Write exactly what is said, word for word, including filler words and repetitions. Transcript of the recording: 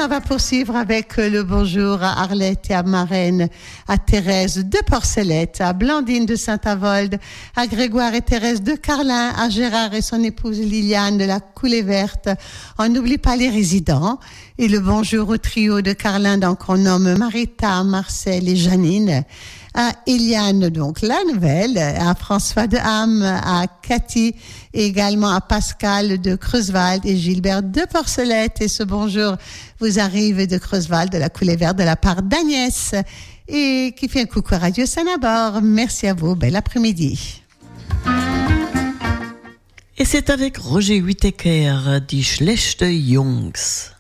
on va poursuivre avec le bonjour à Arlette et à Marraine, à Thérèse de Porcelette, à Blandine de Saint-Avold, à Grégoire et Thérèse de Carlin, à Gérard et son épouse Liliane de la Coulée Verte. On n'oublie pas les résidents. Et le bonjour au trio de Carlin, donc on nomme Marita, Marcel et Janine. À Eliane, donc la nouvelle, à François de Ham, à Cathy, et également à Pascal de Creuswald et Gilbert de Porcelette. Et ce bonjour vous arrive de Creuswald, de la Coulée Verte, de la part d'Agnès, et qui fait un coucou à Radio Saint-Nabord. Merci à vous, bel après-midi. Et c'est avec Roger Whittaker, Die schlechte Jungs.